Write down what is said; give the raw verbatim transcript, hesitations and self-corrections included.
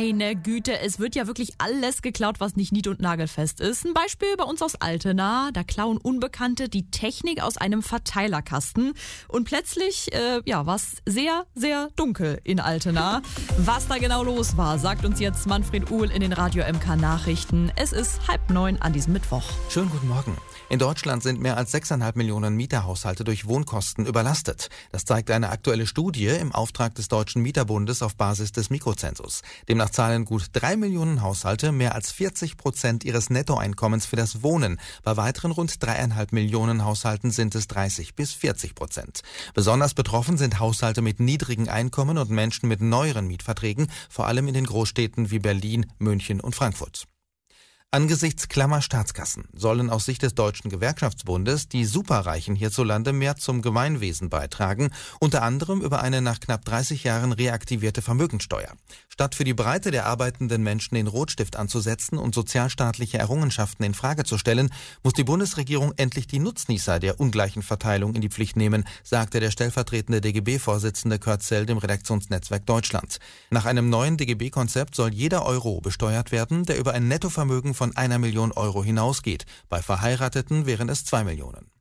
Meine Güte, es wird ja wirklich alles geklaut, was nicht nied- und nagelfest ist. Ein Beispiel bei uns aus Altena. Da klauen Unbekannte die Technik aus einem Verteilerkasten. Und plötzlich äh, ja, war es sehr, sehr dunkel in Altena. Was da genau los war, sagt uns jetzt Manfred Uhl in den Radio M K Nachrichten. Es ist halb neun an diesem Mittwoch. Schönen guten Morgen. In Deutschland sind mehr als sechseinhalb Millionen Mieterhaushalte durch Wohnkosten überlastet. Das zeigt eine aktuelle Studie im Auftrag des Deutschen Mieterbundes auf Basis des Mikrozensus. Demnach zahlen gut drei Millionen Haushalte mehr als vierzig Prozent ihres Nettoeinkommens für das Wohnen. Bei weiteren rund dreieinhalb Millionen Haushalten sind es dreißig bis vierzig Prozent. Besonders betroffen sind Haushalte mit niedrigen Einkommen und Menschen mit neueren Mietverträgen, vor allem in den Großstädten wie Berlin, München und Frankfurt. Angesichts klammer Staatskassen sollen aus Sicht des Deutschen Gewerkschaftsbundes die Superreichen hierzulande mehr zum Gemeinwesen beitragen, unter anderem über eine nach knapp dreißig Jahren reaktivierte Vermögensteuer. Statt für die Breite der arbeitenden Menschen den Rotstift anzusetzen und sozialstaatliche Errungenschaften in Frage zu stellen, muss die Bundesregierung endlich die Nutznießer der ungleichen Verteilung in die Pflicht nehmen, sagte der stellvertretende D G B-Vorsitzende Kurt Zell dem Redaktionsnetzwerk Deutschland. Nach einem neuen D G B-Konzept soll jeder Euro besteuert werden, der über ein Nettovermögen von einer Million Euro hinausgeht. Bei Verheirateten wären es zwei Millionen.